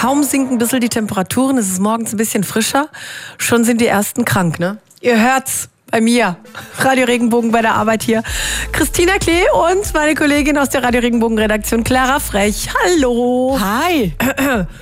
kaum sinken ein bisschen die Temperaturen, es ist morgens ein bisschen frischer, schon sind die Ersten krank, ne? Ihr hört's bei mir. Radio Regenbogen bei der Arbeit hier. Christina Klee und meine Kollegin aus der Radio Regenbogen Redaktion, Clara Frech. Hallo. Hi.